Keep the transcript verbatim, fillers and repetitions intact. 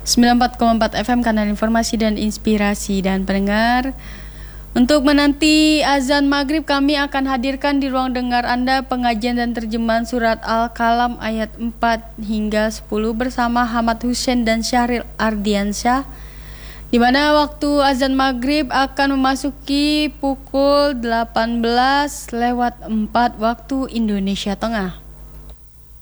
sembilan puluh empat koma empat F M, kanal informasi dan inspirasi. Dan pendengar, untuk menanti azan maghrib, kami akan hadirkan di ruang dengar Anda pengajian dan terjemahan surat Al-Qalam ayat empat hingga sepuluh bersama Hamad Hussein dan Syahril Ardiansyah, di mana waktu azan maghrib akan memasuki pukul delapan belas lewat empat waktu Indonesia Tengah.